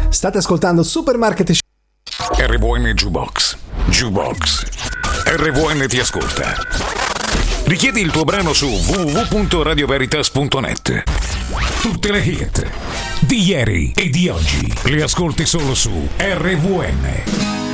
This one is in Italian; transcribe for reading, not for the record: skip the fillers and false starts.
State ascoltando Supermarket RVN Jukebox. RVN ti ascolta. Richiedi il tuo brano su www.radioveritas.net. Tutte le hit di ieri e di oggi le ascolti solo su RVN.